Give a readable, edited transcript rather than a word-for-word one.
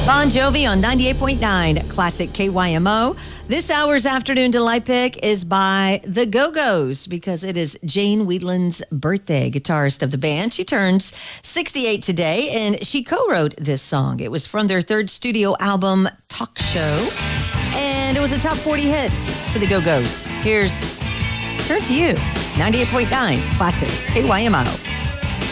Bon Jovi on 98.9 Classic KYMO. This hour's afternoon delight pick is by the Go-Go's because it is Jane Wiedlin's birthday, guitarist of the band. She turns 68 today, and she co-wrote this song. It was from their third studio album, Talk Show, and it was a top 40 hit for the Go-Go's. Here's Turn to You, 98.9 Classic KYMO.